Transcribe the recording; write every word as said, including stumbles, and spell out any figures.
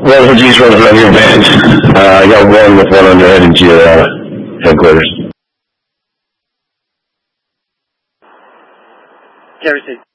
Well, G's running from your band. Uh, I got one with one under heading to your uh, headquarters. Carry six.